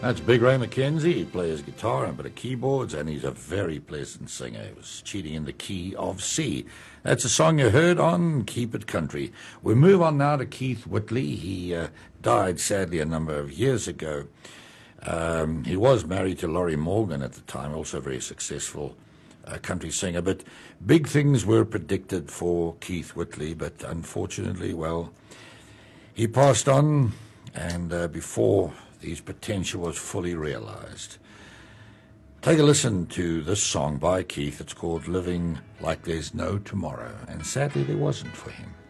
That's Big Ray McKenzie. He plays guitar and a bit of keyboards, and he's a very pleasant singer. He was cheating in the key of C. That's a song you heard on Keep It Country. We move on now to Keith Whitley. He died, sadly, a number of years ago. He was married to Laurie Morgan at the time, also a very successful country singer. But big things were predicted for Keith Whitley, but unfortunately, well, he passed on, and before his potential was fully realized. Take a listen to this song by Keith. It's called Living Like There's No Tomorrow, and sadly there wasn't for him.